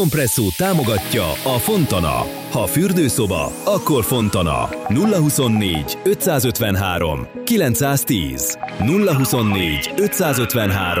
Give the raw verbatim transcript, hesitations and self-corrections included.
Kompresszó támogatja a Fontana. Ha fürdőszoba, akkor Fontana. nulla huszonnégy ötszázötvenhárom kilencszáztíz nulla huszonnégy ötszázötvenhárom